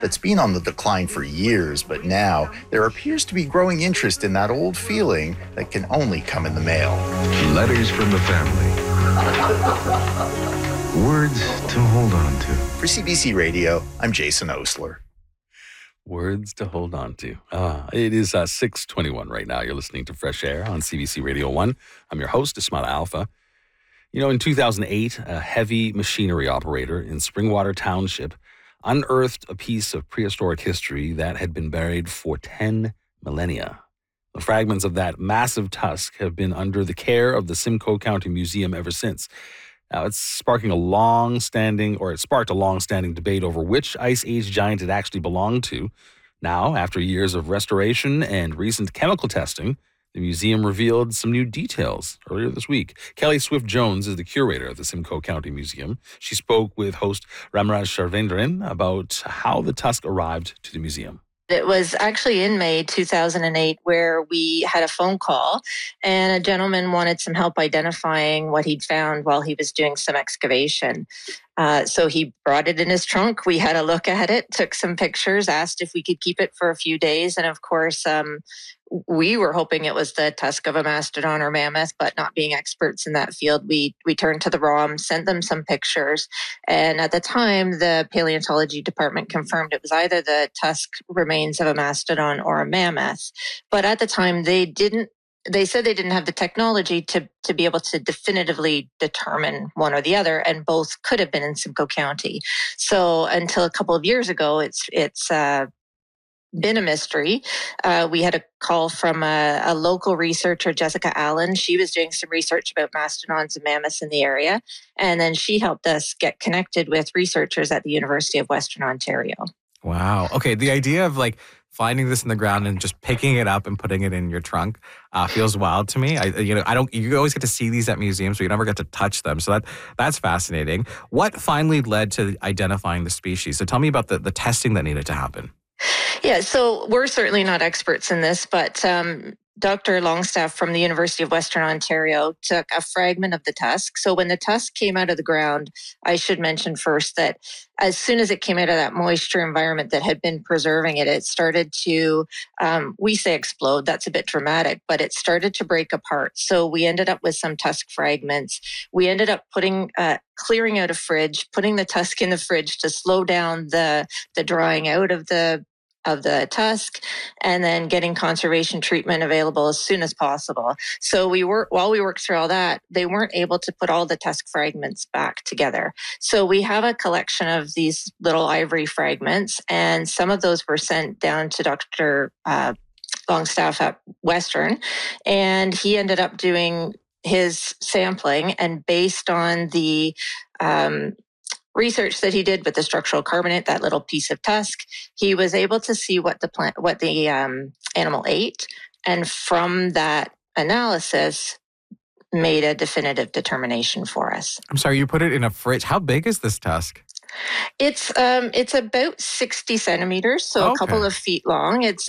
that's been on the decline for years, but now there appears to be growing interest in that old feeling that can only come in the mail. Letters from the family. Words to hold on to. For CBC Radio, I'm Jason Osler. Words to hold on to. It is 6:21 right now. You're listening to Fresh Air on CBC Radio 1. I'm your host, Ismail Alpha. You know, in 2008, a heavy machinery operator in Springwater Township unearthed a piece of prehistoric history that had been buried for 10 millennia. The fragments of that massive tusk have been under the care of the Simcoe County Museum ever since. Now, it sparked a long-standing debate over which Ice Age giant it actually belonged to. Now, after years of restoration and recent chemical testing, the museum revealed some new details earlier this week. Kelly Swift-Jones is the curator of the Simcoe County Museum. She spoke with host Ramraj Sharvendran about how the tusk arrived to the museum. It was actually in May 2008 where we had a phone call and a gentleman wanted some help identifying what he'd found while he was doing some excavation. So he brought it in his trunk. We had a look at it, took some pictures, asked if we could keep it for a few days. And of course, we were hoping it was the tusk of a mastodon or mammoth, but not being experts in that field, we turned to the ROM, sent them some pictures. And at the time, the paleontology department confirmed it was either the tusk remains of a mastodon or a mammoth. But at the time, they said they didn't have the technology to be able to definitively determine one or the other, and both could have been in Simcoe County. So until a couple of years ago, it's been a mystery. We had a call from a local researcher, Jessica Allen. She was doing some research about mastodons and mammoths in the area, and then she helped us get connected with researchers at the University of Western Ontario. Wow. Okay, the idea of finding this in the ground and just picking it up and putting it in your trunk feels wild to me. You always get to see these at museums, but you never get to touch them. So that's fascinating. What finally led to identifying the species? So tell me about the testing that needed to happen. Yeah, so we're certainly not experts in this, but Dr. Longstaff from the University of Western Ontario took a fragment of the tusk. So when the tusk came out of the ground, I should mention first that as soon as it came out of that moisture environment that had been preserving it, it started to, we say explode, that's a bit dramatic, but it started to break apart. So we ended up with some tusk fragments. We ended up clearing out a fridge, putting the tusk in the fridge to slow down the drying out of the tusk, and then getting conservation treatment available as soon as possible. So while we worked through all that, they weren't able to put all the tusk fragments back together. So we have a collection of these little ivory fragments, and some of those were sent down to Dr. Longstaff at Western, and he ended up doing his sampling, and based on the research that he did with the structural carbonate, that little piece of tusk, he was able to see what the animal ate, and from that analysis made a definitive determination for us. I'm sorry, you put it in a fridge. How big is this tusk? It's about 60 centimeters, so Okay. A couple of feet long. It's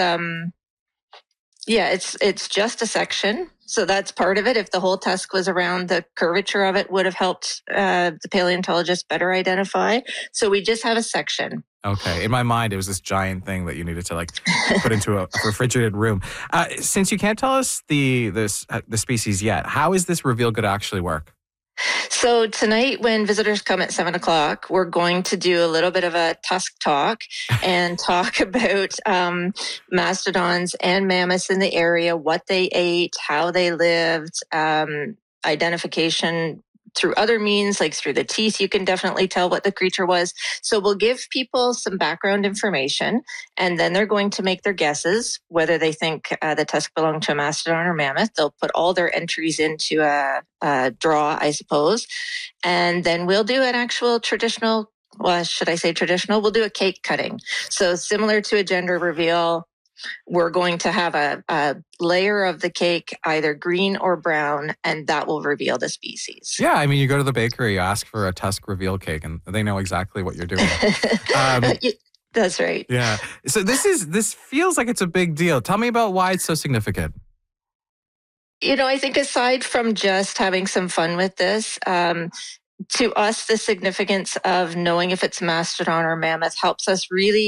just a section. So that's part of it. If the whole tusk was around, the curvature of it would have helped the paleontologist better identify. So we just have a section. Okay. In my mind, it was this giant thing that you needed to put into a refrigerated room. Since you can't tell us the species yet, how is this reveal going to actually work? So tonight, when visitors come at 7:00, we're going to do a little bit of a tusk talk and talk about mastodons and mammoths in the area, what they ate, how they lived, identification through other means, like through the teeth. You can definitely tell what the creature was. So we'll give people some background information, and then they're going to make their guesses, whether they think the tusk belonged to a mastodon or mammoth. They'll put all their entries into a draw, I suppose. And then we'll do an actual traditional, we'll do a cake cutting. So similar to a gender reveal, we're going to have a layer of the cake, either green or brown, and that will reveal the species. Yeah, I mean, you go to the bakery, you ask for a tusk reveal cake, and they know exactly what you're doing. That's right. Yeah. So this feels like it's a big deal. Tell me about why it's so significant. I think aside from just having some fun with this, to us, the significance of knowing if it's mastodon or mammoth helps us really